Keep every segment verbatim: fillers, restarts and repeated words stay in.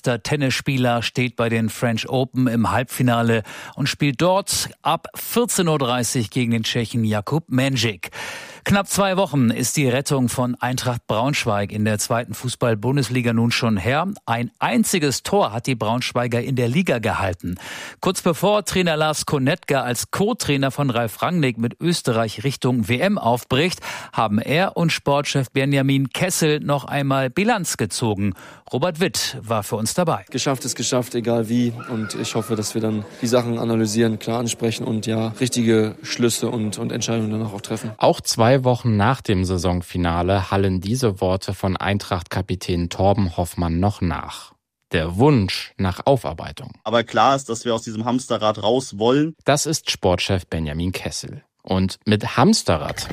bester Tennisspieler steht bei den French Open im Halbfinale und spielt dort ab vierzehn Uhr dreißig gegen den Tschechen Jakub Mendžić. Knapp zwei Wochen ist die Rettung von Eintracht Braunschweig in der zweiten Fußball-Bundesliga nun schon her. Ein einziges Tor hat die Braunschweiger in der Liga gehalten. Kurz bevor Trainer Lars Konetka als Co-Trainer von Ralf Rangnick mit Österreich Richtung W M aufbricht, haben er und Sportchef Benjamin Kessel noch einmal Bilanz gezogen. Robert Witt war für uns dabei. Geschafft ist geschafft, egal wie. Und ich hoffe, dass wir dann die Sachen analysieren, klar ansprechen und ja richtige Schlüsse und, und Entscheidungen danach auch treffen. Auch zwei Wochen nach dem Saisonfinale hallen diese Worte von Eintracht-Kapitän Torben Hoffmann noch nach. Der Wunsch nach Aufarbeitung. Aber klar ist, dass wir aus diesem Hamsterrad raus wollen. Das ist Sportchef Benjamin Kessel. Und mit Hamsterrad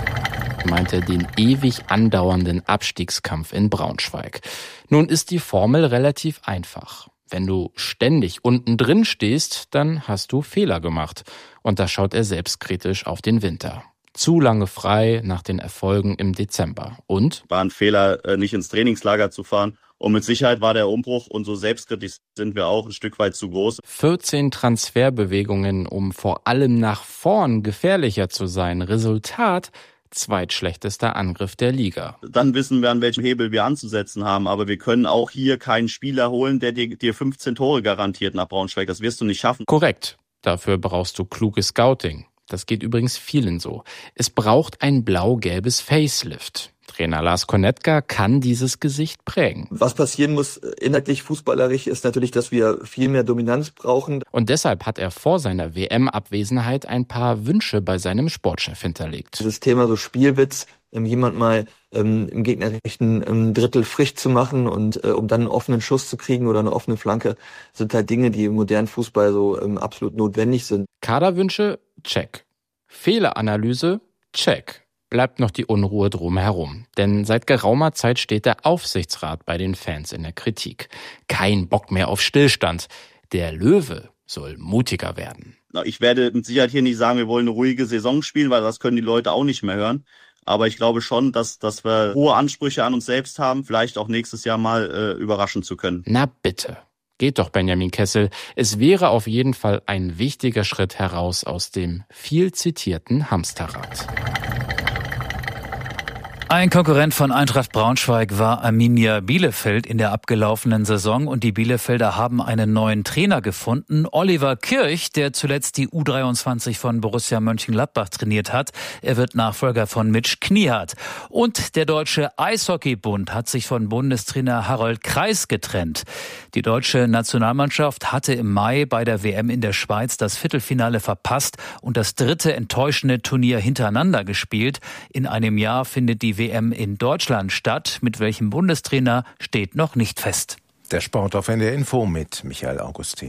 meint er den ewig andauernden Abstiegskampf in Braunschweig. Nun ist die Formel relativ einfach. Wenn du ständig unten drin stehst, dann hast du Fehler gemacht. Und da schaut er selbstkritisch auf den Winter. Zu lange frei nach den Erfolgen im Dezember. Und? War ein Fehler, nicht ins Trainingslager zu fahren. Und mit Sicherheit war der Umbruch, und so selbstkritisch sind wir auch, ein Stück weit zu groß. vierzehn Transferbewegungen, um vor allem nach vorn gefährlicher zu sein. Resultat: zweitschlechtester Angriff der Liga. Dann wissen wir, an welchem Hebel wir anzusetzen haben. Aber wir können auch hier keinen Spieler holen, der dir, dir fünfzehn Tore garantiert nach Braunschweig. Das wirst du nicht schaffen. Korrekt. Dafür brauchst du kluges Scouting. Das geht übrigens vielen so. Es braucht ein blau-gelbes Facelift. Trainer Lars Konetka kann dieses Gesicht prägen. Was passieren muss inhaltlich fußballerisch ist natürlich, dass wir viel mehr Dominanz brauchen. Und deshalb hat er vor seiner W M-Abwesenheit ein paar Wünsche bei seinem Sportchef hinterlegt. Das Thema so Spielwitz, jemand mal ähm, im gegnerischen ähm, Drittel frisch zu machen und äh, um dann einen offenen Schuss zu kriegen oder eine offene Flanke, sind halt Dinge, die im modernen Fußball so ähm, absolut notwendig sind. Kaderwünsche? Check. Fehleranalyse? Check. Bleibt noch die Unruhe drumherum. Denn seit geraumer Zeit steht der Aufsichtsrat bei den Fans in der Kritik. Kein Bock mehr auf Stillstand. Der Löwe soll mutiger werden. Ich werde mit Sicherheit hier nicht sagen, wir wollen eine ruhige Saison spielen, weil das können die Leute auch nicht mehr hören. Aber ich glaube schon, dass, dass wir hohe Ansprüche an uns selbst haben, vielleicht auch nächstes Jahr mal äh, überraschen zu können. Na bitte. Geht doch, Benjamin Kessel. Es wäre auf jeden Fall ein wichtiger Schritt heraus aus dem viel zitierten Hamsterrad. Ein Konkurrent von Eintracht Braunschweig war Arminia Bielefeld in der abgelaufenen Saison, und die Bielefelder haben einen neuen Trainer gefunden. Oliver Kirch, der zuletzt die U dreiundzwanzig von Borussia Mönchengladbach trainiert hat. Er wird Nachfolger von Mitch Kniehardt. Und der Deutsche Eishockeybund hat sich von Bundestrainer Harold Kreis getrennt. Die deutsche Nationalmannschaft hatte im Mai bei der W M in der Schweiz das Viertelfinale verpasst und das dritte enttäuschende Turnier hintereinander gespielt. In einem Jahr findet die W M in Deutschland statt. Mit welchem Bundestrainer steht noch nicht fest. Der Sport auf N D R Info mit Michael Augustin.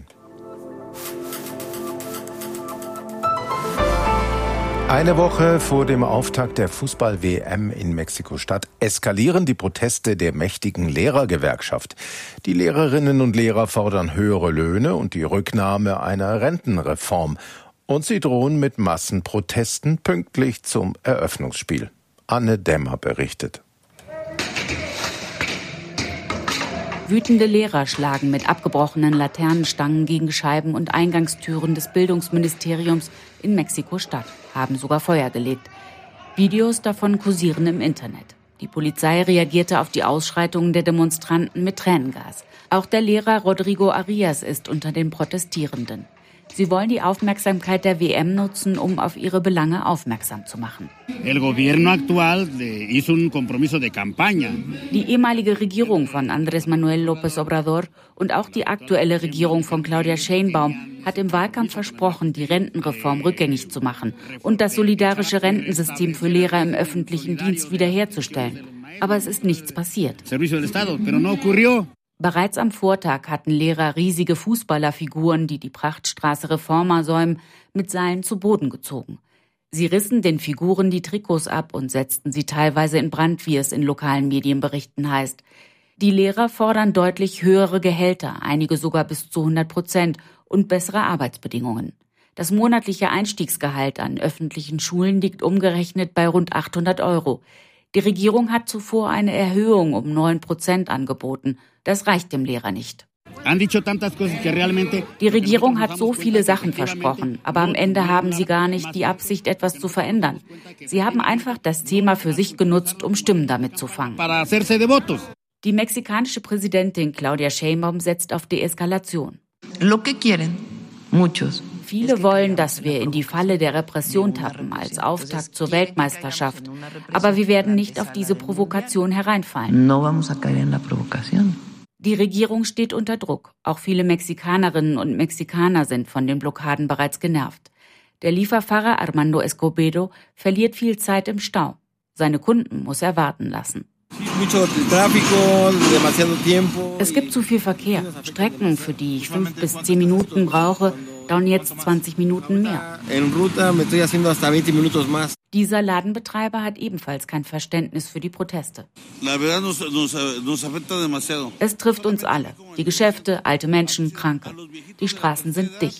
Eine Woche vor dem Auftakt der Fußball-W M in Mexiko-Stadt eskalieren die Proteste der mächtigen Lehrergewerkschaft. Die Lehrerinnen und Lehrer fordern höhere Löhne und die Rücknahme einer Rentenreform. Und sie drohen mit Massenprotesten pünktlich zum Eröffnungsspiel. Anne Dämmer berichtet. Wütende Lehrer schlagen mit abgebrochenen Laternenstangen gegen Scheiben und Eingangstüren des Bildungsministeriums in Mexiko-Stadt, haben sogar Feuer gelegt. Videos davon kursieren im Internet. Die Polizei reagierte auf die Ausschreitungen der Demonstranten mit Tränengas. Auch der Lehrer Rodrigo Arias ist unter den Protestierenden. Sie wollen die Aufmerksamkeit der W M nutzen, um auf ihre Belange aufmerksam zu machen. Die ehemalige Regierung von Andrés Manuel López Obrador und auch die aktuelle Regierung von Claudia Sheinbaum hat im Wahlkampf versprochen, die Rentenreform rückgängig zu machen und das solidarische Rentensystem für Lehrer im öffentlichen Dienst wiederherzustellen. Aber es ist nichts passiert. Bereits am Vortag hatten Lehrer riesige Fußballerfiguren, die die Prachtstraße Reforma säumen, mit Seilen zu Boden gezogen. Sie rissen den Figuren die Trikots ab und setzten sie teilweise in Brand, wie es in lokalen Medienberichten heißt. Die Lehrer fordern deutlich höhere Gehälter, einige sogar bis zu hundert Prozent, und bessere Arbeitsbedingungen. Das monatliche Einstiegsgehalt an öffentlichen Schulen liegt umgerechnet bei rund achthundert Euro. Die Regierung hat zuvor eine Erhöhung um neun Prozent angeboten. Das reicht dem Lehrer nicht. Die Regierung hat so viele Sachen versprochen, aber am Ende haben sie gar nicht die Absicht, etwas zu verändern. Sie haben einfach das Thema für sich genutzt, um Stimmen damit zu fangen. Die mexikanische Präsidentin Claudia Sheinbaum setzt auf Deeskalation. Viele wollen, dass wir in die Falle der Repression tappen als Auftakt zur Weltmeisterschaft. Aber wir werden nicht auf diese Provokation hereinfallen. Die Regierung steht unter Druck. Auch viele Mexikanerinnen und Mexikaner sind von den Blockaden bereits genervt. Der Lieferfahrer Armando Escobedo verliert viel Zeit im Stau. Seine Kunden muss er warten lassen. Es gibt zu viel Verkehr. Strecken, für die ich fünf bis zehn Minuten brauche, dauern jetzt zwanzig Minuten mehr. Dieser Ladenbetreiber hat ebenfalls kein Verständnis für die Proteste. Es trifft uns alle. Die Geschäfte, alte Menschen, Kranke. Die Straßen sind dicht.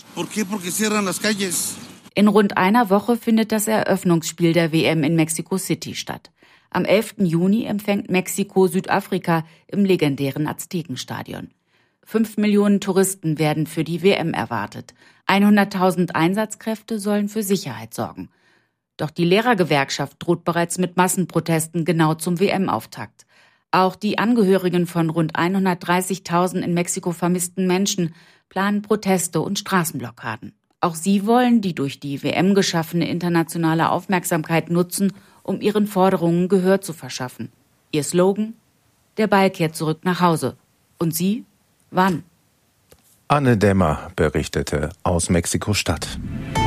In rund einer Woche findet das Eröffnungsspiel der W M in Mexico City statt. Am elften Juni empfängt Mexiko Südafrika im legendären Aztekenstadion. Fünf Millionen Touristen werden für die W M erwartet. hunderttausend Einsatzkräfte sollen für Sicherheit sorgen. Doch die Lehrergewerkschaft droht bereits mit Massenprotesten genau zum W M-Auftakt. Auch die Angehörigen von rund hundertdreißigtausend in Mexiko vermissten Menschen planen Proteste und Straßenblockaden. Auch sie wollen die durch die W M geschaffene internationale Aufmerksamkeit nutzen, um ihren Forderungen Gehör zu verschaffen. Ihr Slogan: Der Ball kehrt zurück nach Hause. Und Sie? Wann? Anne Dämmer berichtete aus Mexiko-Stadt.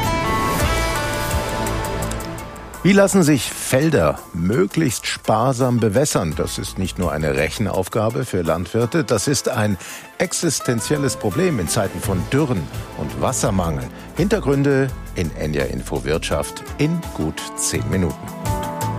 Wie lassen sich Felder möglichst sparsam bewässern? Das ist nicht nur eine Rechenaufgabe für Landwirte, das ist ein existenzielles Problem in Zeiten von Dürren und Wassermangel. Hintergründe in N D R Info Wirtschaft in gut zehn Minuten.